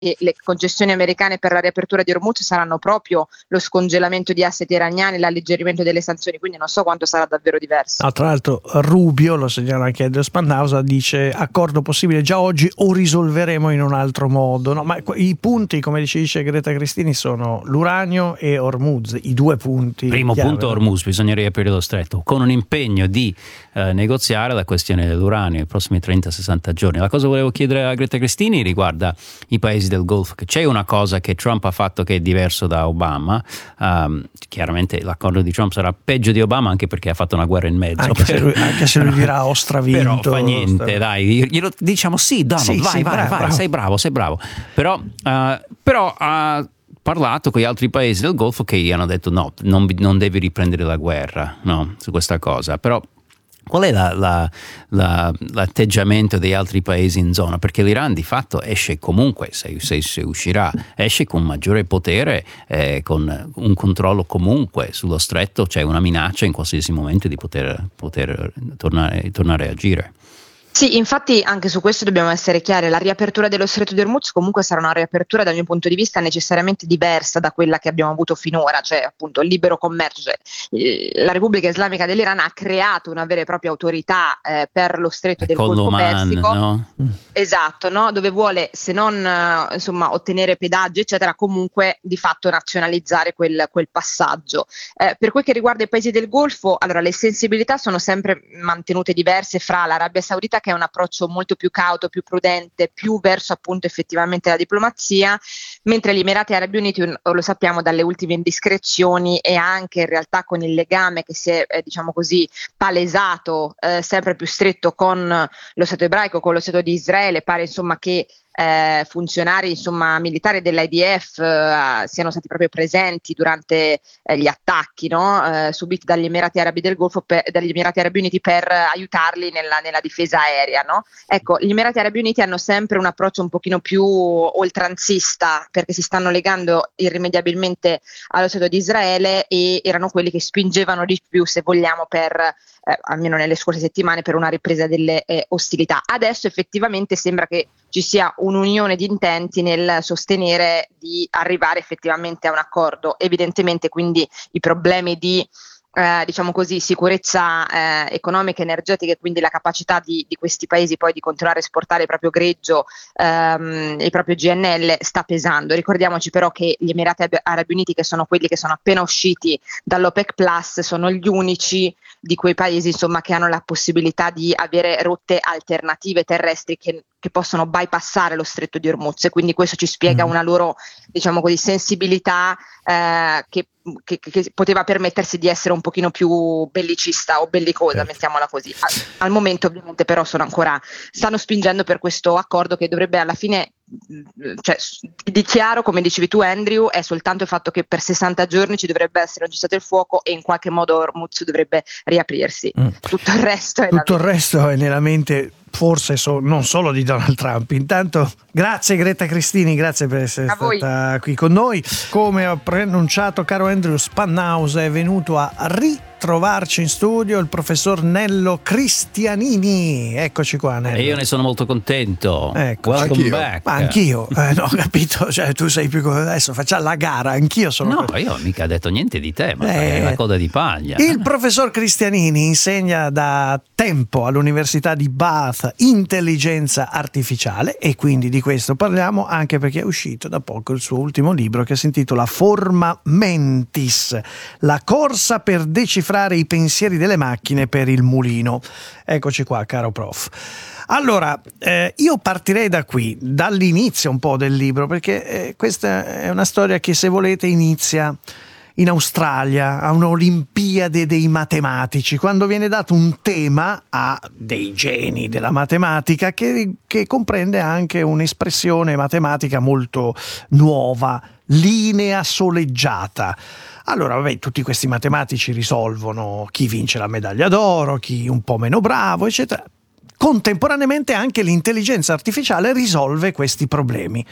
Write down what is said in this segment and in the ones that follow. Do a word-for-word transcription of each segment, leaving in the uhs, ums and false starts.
e le concessioni americane per la riapertura di Hormuz saranno proprio lo scongelamento di asset iraniani, l'alleggerimento delle sanzioni, quindi non so quanto sarà davvero diverso. No, tra l'altro Rubio, lo segnala anche Andrew Spannausa, dice accordo possibile già oggi o risolveremo in un altro modo. No, ma i punti, come dice Greta Cristini, sono l'uranio e Hormuz, i due punti. Primo chiave. punto Hormuz, bisogna riaprire lo stretto con un impegno di eh, negoziare la questione dell'uranio nei prossimi trenta sessanta giorni. La cosa che volevo chiedere a Greta Cristini riguarda i paesi del Golfo, che c'è una cosa che Trump ha fatto che è diverso da Obama. Um, chiaramente l'accordo di Trump sarà peggio di Obama anche perché ha fatto una guerra in mezzo, anche, se lui, anche se lui dirà ho stravinto, però fa niente, stra... dai, glielo diciamo sì Donald, sì, vai, sì, vai, bravo, vai, bravo. sei bravo, sei bravo, però, uh, però ha parlato con gli altri paesi del Golfo che gli hanno detto no, non, non devi riprendere la guerra, no, su questa cosa. Però qual è la, la, la, l'atteggiamento degli altri paesi in zona? Perché l'Iran di fatto esce comunque, se, se, se uscirà, esce con maggiore potere, eh, con un controllo comunque sullo stretto, c'è una minaccia in qualsiasi momento di poter, poter tornare, tornare a agire. Sì, infatti anche su questo dobbiamo essere chiari, la riapertura dello Stretto di Hormuz comunque sarà una riapertura dal mio punto di vista necessariamente diversa da quella che abbiamo avuto finora, cioè appunto il libero commercio, cioè, eh, la Repubblica Islamica dell'Iran ha creato una vera e propria autorità eh, per lo Stretto del Golfo Persico, no? Esatto, no? Dove vuole, se non eh, insomma ottenere pedaggi eccetera, comunque di fatto nazionalizzare quel, quel passaggio. Eh, per quel che riguarda i paesi del Golfo, allora le sensibilità sono sempre mantenute diverse fra l'Arabia Saudita, che è un approccio molto più cauto, più prudente, più verso appunto effettivamente la diplomazia, mentre gli Emirati Arabi Uniti, lo sappiamo dalle ultime indiscrezioni e anche in realtà con il legame che si è eh, diciamo così palesato eh, sempre più stretto con lo Stato ebraico, con lo Stato di Israele, pare insomma che Eh, funzionari insomma militari dell'I D F eh, siano stati proprio presenti durante eh, gli attacchi no? eh, subiti dagli Emirati Arabi del Golfo per, dagli Emirati Arabi Uniti per aiutarli nella, nella difesa aerea. No? Ecco, gli Emirati Arabi Uniti hanno sempre un approccio un pochino più oltranzista perché si stanno legando irrimediabilmente allo Stato di Israele e erano quelli che spingevano di più, se vogliamo, per eh, almeno nelle scorse settimane, per una ripresa delle eh, ostilità. Adesso effettivamente sembra che ci sia un'unione di intenti nel sostenere di arrivare effettivamente a un accordo. Evidentemente quindi i problemi di eh, diciamo così sicurezza eh, economica e energetica e quindi la capacità di, di questi paesi poi di continuare a esportare il proprio greggio ehm, il proprio G N L sta pesando. Ricordiamoci però che gli Emirati Arabi Uniti, che sono quelli che sono appena usciti dall'OPEC Plus, sono gli unici di quei paesi insomma che hanno la possibilità di avere rotte alternative terrestri che che possono bypassare lo Stretto di Hormuz, e quindi questo ci spiega una loro, diciamo così, sensibilità eh, che, che, che poteva permettersi di essere un pochino più bellicista o bellicosa, certo. Mettiamola così. Al, al momento ovviamente però sono ancora, stanno spingendo per questo accordo che dovrebbe alla fine, cioè di chiaro, come dicevi tu Andrew, è soltanto il fatto che per sessanta giorni ci dovrebbe essere un cessate il fuoco e in qualche modo Hormuz dovrebbe riaprirsi. Mm. Tutto il resto è tutto il resto è nella mente forse so, non solo di Donald Trump. Intanto grazie Greta Cristini, grazie per essere a stata voi. qui con noi. Come ho preannunciato, caro Andrew, Spannausa è venuto a ritrovarci in studio il professor Nello Cristianini. Eccoci qua, Nello. E io ne sono molto contento. Ecco, welcome anch'io. back. Ma anch'io, eh, no, ho capito, cioè tu sei più adesso facciamo la gara, anch'io sono. No, io mica ho detto niente di te, ma eh, è una coda di paglia. Il professor Cristianini insegna da tempo all'Università di Bath intelligenza artificiale e quindi di questo parliamo anche perché è uscito da poco il suo ultimo libro che si intitola Forma Mentis, la corsa per decifrare i pensieri delle macchine per il mulino. Eccoci qua, caro prof. Allora, eh, io partirei da qui, dall'inizio un po' del libro, perché eh, questa è una storia che, se volete, inizia in Australia, a un'Olimpiade dei matematici, quando viene dato un tema a dei geni della matematica che, che comprende anche un'espressione matematica molto nuova, linea soleggiata. Allora, vabbè, tutti questi matematici risolvono chi vince la medaglia d'oro, chi un po' meno bravo, eccetera. Contemporaneamente anche l'intelligenza artificiale risolve questi problemi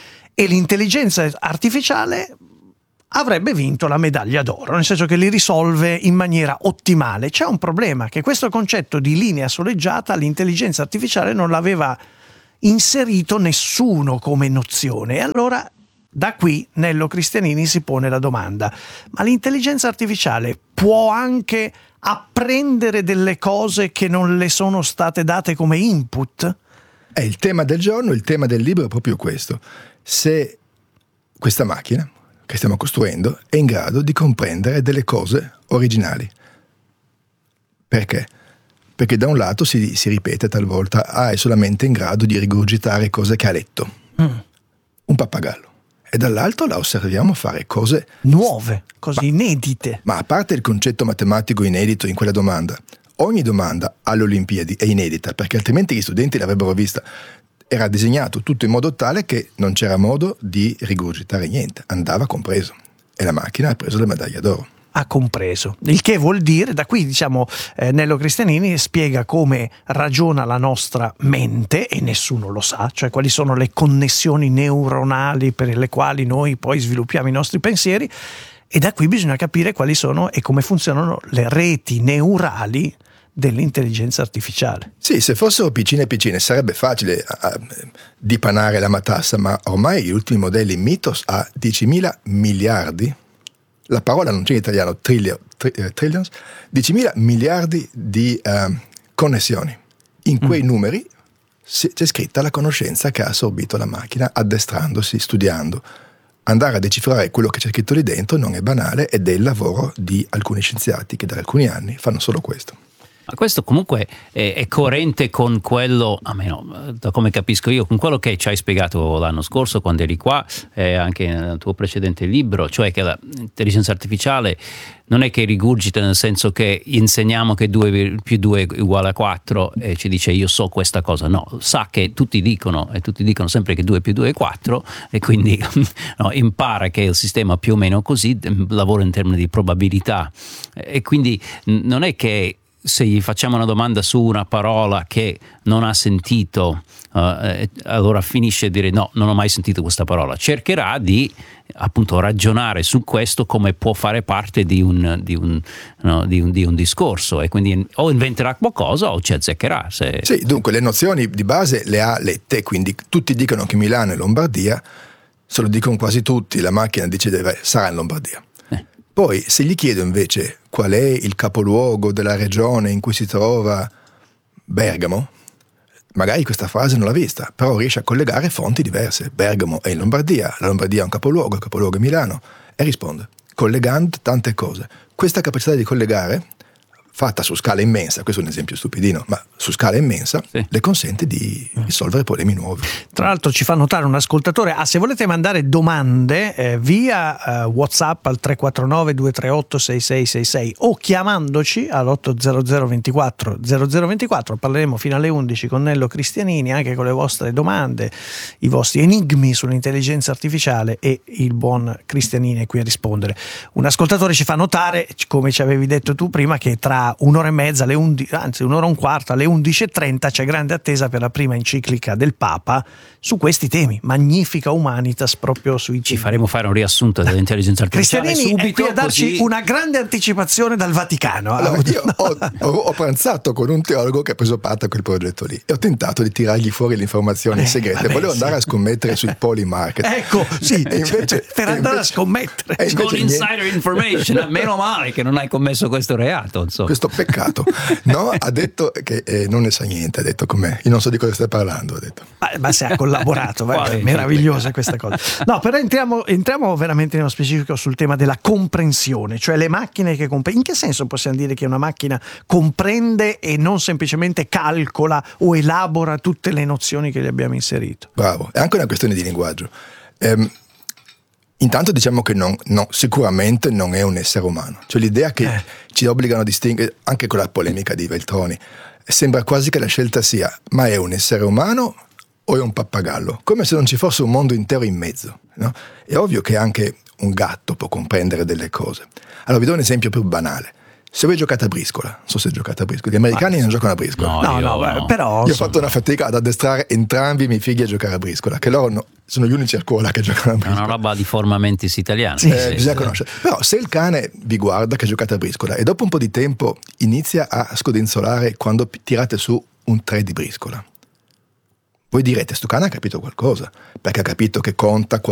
e l'intelligenza artificiale avrebbe vinto la medaglia d'oro, nel senso che li risolve in maniera ottimale. C'è un problema, che questo concetto di linea soleggiata l'intelligenza artificiale non l'aveva inserito nessuno come nozione. E allora da qui Nello Cristianini si pone la domanda: ma l'intelligenza artificiale può anche apprendere delle cose che non le sono state date come input? È il tema del giorno, il tema del libro è proprio questo. Se questa macchina che stiamo costruendo è in grado di comprendere delle cose originali. Perché? Perché da un lato si, si ripete talvolta, ah, è solamente in grado di rigurgitare cose che ha letto. Mm. Un pappagallo. E dall'altro la osserviamo fare cose nuove, cose ma, inedite. Ma a parte il concetto matematico inedito in quella domanda, ogni domanda alle Olimpiadi è inedita, perché altrimenti gli studenti l'avrebbero vista. Era disegnato tutto in modo tale che non c'era modo di rigurgitare niente, andava compreso. E la macchina ha preso la medaglia d'oro. Ha compreso, il che vuol dire, da qui diciamo eh, Nello Cristianini spiega come ragiona la nostra mente, e nessuno lo sa, cioè quali sono le connessioni neuronali per le quali noi poi sviluppiamo i nostri pensieri, e da qui bisogna capire quali sono e come funzionano le reti neurali dell'intelligenza artificiale. Sì, se fossero piccine piccine sarebbe facile uh, dipanare la matassa, ma ormai gli ultimi modelli Mythos ha diecimila miliardi. La parola non c'è in italiano, trillion, tri, eh, trillions, diecimila miliardi di uh, connessioni. In quei mm. numeri si, c'è scritta la conoscenza che ha assorbito la macchina addestrandosi, studiando. Andare a decifrare quello che c'è scritto lì dentro non è banale, ed è il lavoro di alcuni scienziati che da alcuni anni fanno solo questo. Ma questo comunque è, è coerente con quello, almeno da come capisco io, con quello che ci hai spiegato l'anno scorso quando eri qua, e anche nel tuo precedente libro, cioè che l'intelligenza artificiale non è che rigurgita, nel senso che insegniamo che due più due è uguale a quattro e ci dice io so questa cosa. No, sa che tutti dicono, e tutti dicono sempre che due più due è quattro, e quindi no, impara che il sistema più o meno così, lavora in termini di probabilità, e quindi non è che se gli facciamo una domanda su una parola che non ha sentito, uh, eh, allora finisce a dire no, non ho mai sentito questa parola. Cercherà di appunto ragionare su questo come può fare parte di un, di un, no, di un, di un discorso, e quindi o inventerà qualcosa o ci azzeccherà. Se... Sì, dunque le nozioni di base le ha lette, quindi tutti dicono che Milano è Lombardia, se lo dicono quasi tutti, la macchina dice deve, sarà in Lombardia. Poi, se gli chiedo invece qual è il capoluogo della regione in cui si trova Bergamo, magari questa frase non l'ha vista, però riesce a collegare fonti diverse. Bergamo è in Lombardia, la Lombardia è un capoluogo, il capoluogo è Milano, e risponde, collegando tante cose. Questa capacità di collegare, fatta su scala immensa, questo è un esempio stupidino, ma su scala immensa, sì, le consente di risolvere problemi nuovi. Tra l'altro ci fa notare un ascoltatore, ah, se volete mandare domande eh, via eh, WhatsApp al tre quattro nove due tre otto sei sei sei sei o chiamandoci all'otto zero zero ventiquattro zero zero ventiquattro, parleremo fino alle undici con Nello Cristianini, anche con le vostre domande, i vostri enigmi sull'intelligenza artificiale, e il buon Cristianini è qui a rispondere. Un ascoltatore ci fa notare, come ci avevi detto tu prima, che tra un'ora e mezza, alle undici, anzi un'ora e un quarto, alle undici e trenta c'è grande attesa per la prima enciclica del Papa su questi temi. Magnifica Humanitas, proprio sui ci faremo fare un riassunto dell'intelligenza artificiale Cristianini subito, è qui a darci così... una grande anticipazione dal Vaticano. Allora, io ho, ho, ho pranzato con un teologo che ha preso parte a quel progetto lì e ho tentato di tirargli fuori le informazioni eh, segrete. Vabbè, volevo sì. andare a scommettere sui poli market. Ecco, sì, e invece, per andare invece, a scommettere con insider niente. information. Meno male che non hai commesso questo reato, insomma. Questo peccato. No, ha detto che eh, non ne sa niente, ha detto com'è. Io non so di cosa stai parlando, ha detto. Ma, ma se ha collaborato, vai, meravigliosa questa cosa. No, però entriamo, entriamo veramente nello specifico sul tema della comprensione, cioè le macchine che comprendono. In che senso possiamo dire che una macchina comprende e non semplicemente calcola o elabora tutte le nozioni che gli abbiamo inserito? Bravo, è anche una questione di linguaggio. Ehm, Intanto diciamo che non, no, sicuramente non è un essere umano, cioè l'idea che eh. ci obbligano a distinguere, anche con la polemica di Veltroni, sembra quasi che la scelta sia, ma è un essere umano o è un pappagallo? Come se non ci fosse un mondo intero in mezzo, no? È ovvio che anche un gatto può comprendere delle cose. Allora vi do un esempio più banale. Se voi giocate a briscola, non so se giocate a briscola, gli americani ah, non giocano a briscola. No, no, io, no, no. però... Io ho fatto una fatica ad addestrare entrambi i miei figli a giocare a briscola, che loro no, sono gli unici a scuola che giocano a briscola. È una roba di formamentis italiani. Sì, eh, sì, bisogna sì. conoscere. Però se il cane vi guarda che giocate a briscola e dopo un po' di tempo inizia a scodinzolare quando tirate su un tre di briscola, Voi direte, sto cane ha capito qualcosa, perché ha capito che conta